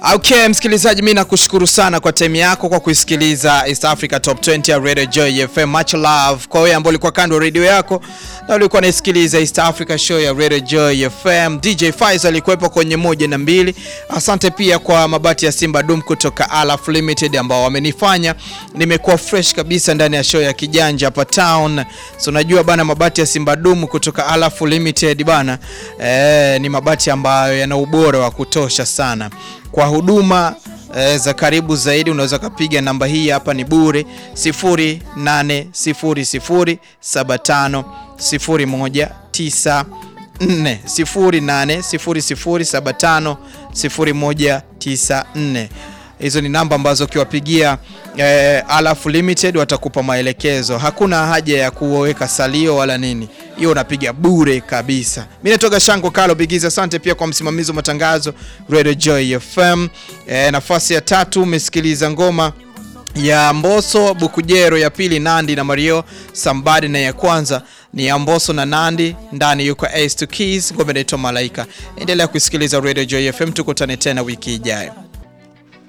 Okay, msikilizaji, mimi nakushukuru sana kwa time yako kwa kusikiliza East Africa Top 20 ya Radio Joy FM. Much love kwa wewe ambao ulikuwa kando radio yako na ulikuwa unasikiliza East Africa Show ya Radio Joy FM. DJ Faisal alikuwepo kwenye 1 na 2. Asante pia kwa mabati ya Simba Dum kutoka Alaf Limited ambao wamenifanya nimekuwa fresh kabisa ndani ya show ya kijanja hapa town. So unajua bana, mabati ya Simba Dum kutoka Alaf Limited bana, ni mabati ambayo yana ubora wa kutosha sana. Kwa huduma za karibu zaidi unaweza kupiga namba hii hapa, ni bure 0800750194 0800750194. Hizo ni namba ambazo ukiwapigia Alaf Limited watakupa maelekezo. Hakuna haja ya kuweka salio wala nini. Hiyo unapiga bure kabisa. Mimi natoka Shango Kalo Bigiza. Asante pia kwa msimamizi wa matangazo Radio Joy FM. Nafasi ya 3 umesikiliza ngoma ya Mbosso Bukujero, ya pili Nandi na Mario Sambadi, na ya kwanza ni ya Mbosso na Nandi, ndani yuko Ace to Keys, ngoma inaitwa Malaika. Endelea kusikiliza Radio Joy FM, tukutane tena wiki ijayo.